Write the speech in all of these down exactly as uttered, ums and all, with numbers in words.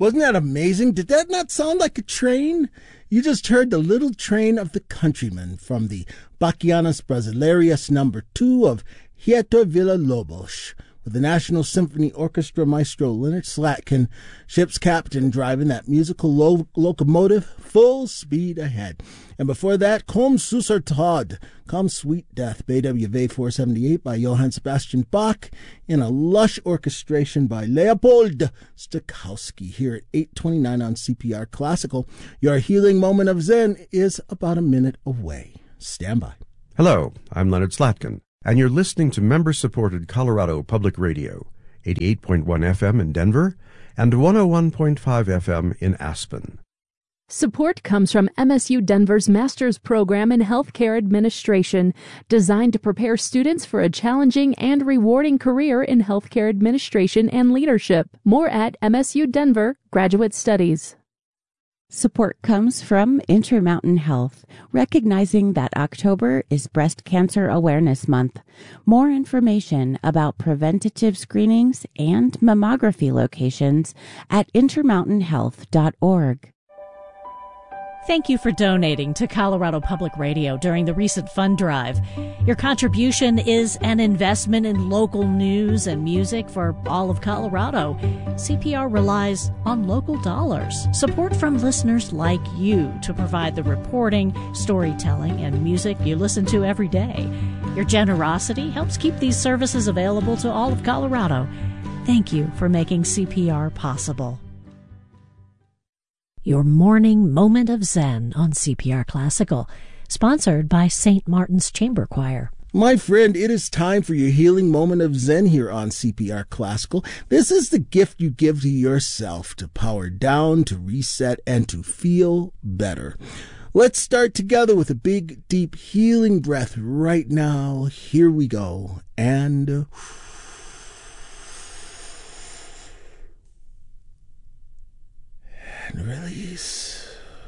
Wasn't that amazing? Did that not sound like a train? You just heard the Little Train of the Countrymen from the Bachianas Brasileiras number two of Heitor Villa-Lobos, with the National Symphony Orchestra maestro Leonard Slatkin, ship's captain, driving that musical lo- locomotive full speed ahead. And before that, Komm süßer Tod, Come Sweet Death, B W V four seventy-eight by Johann Sebastian Bach, in a lush orchestration by Leopold Stokowski, here at eight twenty-nine on C P R Classical. Your healing moment of Zen is about a minute away. Stand by. Hello, I'm Leonard Slatkin, and you're listening to member-supported Colorado Public Radio, eighty-eight point one F M in Denver and one oh one point five F M in Aspen. Support comes from M S U Denver's Master's Program in Healthcare Administration, designed to prepare students for a challenging and rewarding career in healthcare administration and leadership. More at M S U Denver Graduate Studies. Support comes from Intermountain Health, recognizing that October is Breast Cancer Awareness Month. More information about preventative screenings and mammography locations at intermountain health dot org. Thank you for donating to Colorado Public Radio during the recent fund drive. Your contribution is an investment in local news and music for all of Colorado. C P R relies on local dollars, support from listeners like you to provide the reporting, storytelling, and music you listen to every day. Your generosity helps keep these services available to all of Colorado. Thank you for making C P R possible. Your morning moment of Zen on C P R Classical, sponsored by Saint Martin's Chamber Choir. My friend, it is time for your healing moment of Zen here on C P R Classical. This is the gift you give to yourself to power down, to reset, and to feel better. Let's start together with a big, deep healing breath right now. Here we go. And and release.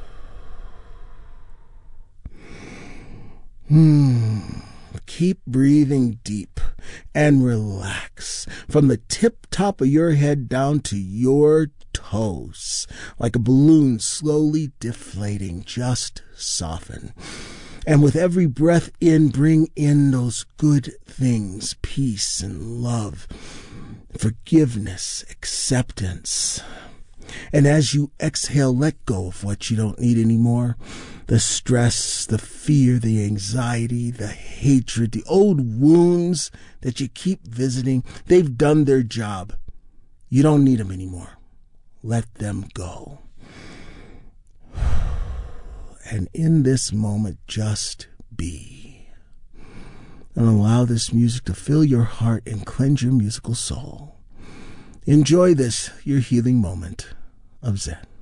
Hmm. Keep breathing deep and relax from the tip top of your head down to your toes. Like a balloon slowly deflating, just soften. And with every breath in, bring in those good things, peace and love, forgiveness, acceptance. And as you exhale, let go of what you don't need anymore. The stress, the fear, the anxiety, the hatred, the old wounds that you keep visiting, they've done their job. You don't need them anymore. Let them go. And in this moment, just be. And allow this music to fill your heart and cleanse your musical soul. Enjoy this, your healing moment of Zen.